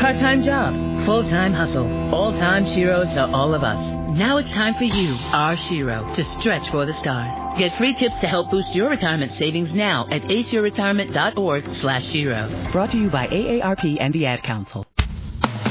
part-time job, full-time hustle, all-time Shiro to all of us. Now it's time for you, our Shiro, to stretch for the stars. Get free tips to help boost your retirement savings now at aceyourretirement.org/Shiro. Brought to you by AARP and the Ad Council.